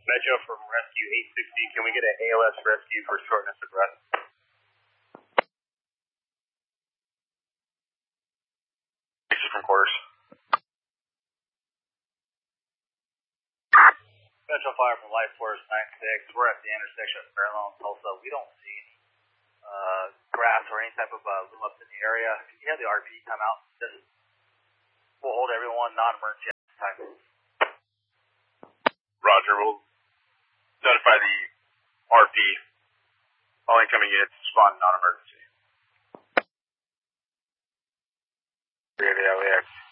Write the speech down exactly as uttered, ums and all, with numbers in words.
Metro from Rescue eight sixty, can we get an A L S rescue for shortness of breath? Exit from quarters. Metro Fire from Life Force nine six, we're at the intersection of Fairlawn and Tulsa. We don't see any uh, grass or any type of uh, loom up in the area. Can you have the R P come out? Just, we'll hold everyone non-emergency at this time. Roger, we'll notify the R P. All incoming units respond non-emergency. We have the L A X.